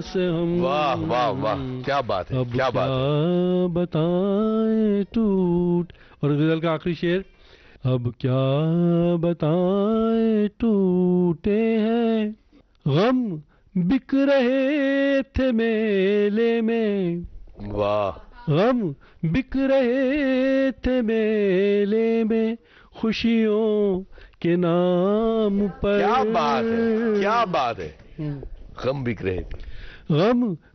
से हम। वाह वाह वाह, क्या बात है, अब क्या बात है। बताएं टूट, और गजल का आखिरी शेर, अब क्या बताएं टूटे हैं गम बिक रहे थे मेले में, वाह, गम बिक रहे थे मेले में खुशियों के नाम पर। क्या बात है, क्या बात है। गम बिक रहे थे। गम